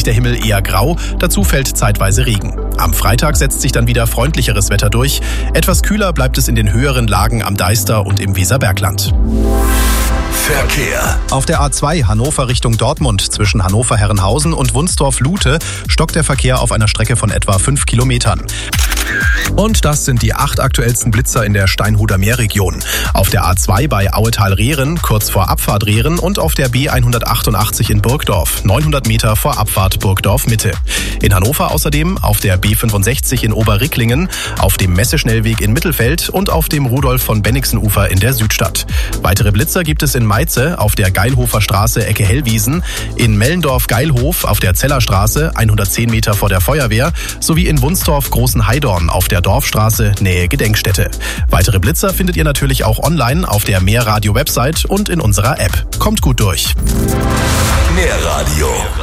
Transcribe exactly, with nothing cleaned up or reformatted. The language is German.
sich der Himmel eher grau, dazu fällt zeitweise Regen. Am Freitag setzt sich dann wieder freundlicheres Wetter durch. Etwas kühler bleibt es in den höheren Lagen am Deister und im Weserbergland. Verkehr. Auf der A zwei Hannover Richtung Dortmund zwischen Hannover-Herrenhausen und Wunstorf-Lute stockt der Verkehr auf einer Strecke von etwa fünf Kilometern. Und das sind die acht aktuellsten Blitzer in der Steinhuder Meerregion. Auf der A zwei bei Auetal-Rehren, kurz vor Abfahrt Rehren und auf der B hundertachtundachtzig in Burgdorf, neunhundert Meter vor Abfahrt Burgdorf Mitte. In Hannover außerdem auf der B fünfundsechzig in Oberricklingen, auf dem Messeschnellweg in Mittelfeld und auf dem Rudolf-von-Bennigsen-Ufer in der Südstadt. Weitere Blitzer gibt es in Meize auf der Geilhofer Straße Ecke Hellwiesen, in Mellendorf-Geilhof auf der Zellerstraße hundertzehn Meter vor der Feuerwehr sowie in Wunstorf-Großenheidorn auf der Dorfstraße Nähe Gedenkstätte. Weitere Blitzer findet ihr natürlich auch online auf der Mehrradio-Website und in unserer App. Kommt gut durch. Mehrradio.